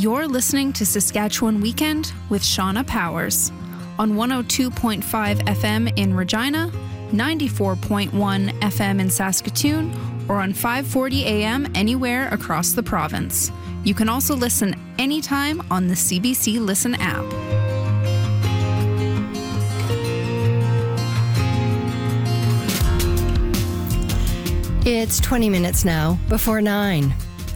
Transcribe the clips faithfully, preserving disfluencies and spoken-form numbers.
You're listening to Saskatchewan Weekend with Shauna Powers on one oh two point five F M in Regina, ninety-four point one F M in Saskatoon, or on five forty A M anywhere across the province. You can also listen anytime on the C B C Listen app. It's twenty minutes now before nine.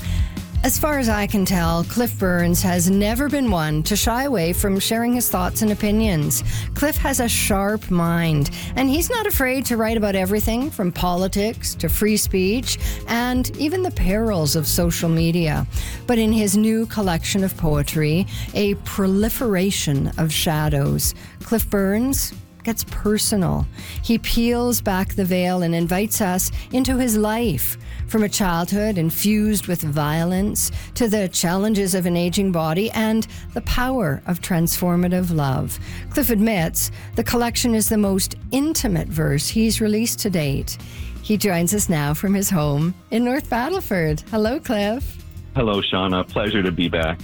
As far as I can tell, Cliff Burns has never been one to shy away from sharing his thoughts and opinions. Cliff has a sharp mind, and he's not afraid to write about everything from politics to free speech and even the perils of social media. But in his new collection of poetry, A Proliferation of Shadows, Cliff Burns gets personal. He peels back the veil and invites us into his life, from a childhood infused with violence to the challenges of an aging body and the power of transformative love. Cliff admits the collection is the most intimate verse he's released to date. He joins us now from his home in North Battleford. Hello, Cliff. Hello, Shauna. Pleasure to be back.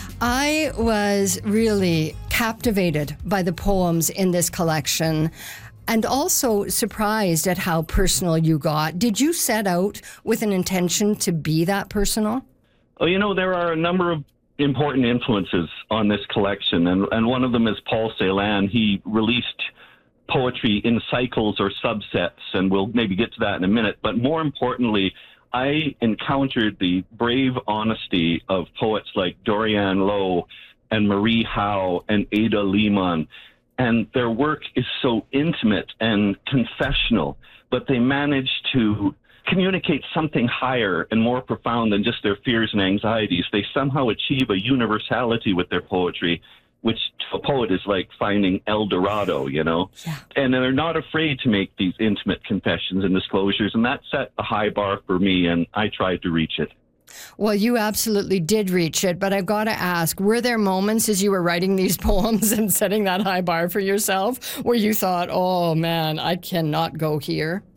I was really captivated by the poems in this collection and also surprised at how personal you got. Did you set out with an intention to be that personal? Oh, you know, there are a number of important influences on this collection, and, and one of them is Paul Celan. He released poetry in cycles or subsets, and we'll maybe get to that in a minute. But more importantly, I encountered the brave honesty of poets like Dorian Lowe and Marie Howe and Ada Lehman. And their work is so intimate and confessional, but they manage to communicate something higher and more profound than just their fears and anxieties. They somehow achieve a universality with their poetry, which to a poet is like finding El Dorado, you know? Yeah. And they're not afraid to make these intimate confessions and disclosures, and that set a high bar for me, and I tried to reach it. Well, you absolutely did reach it, but I've got to ask, were there moments as you were writing these poems and setting that high bar for yourself where you thought, oh man, I cannot go here?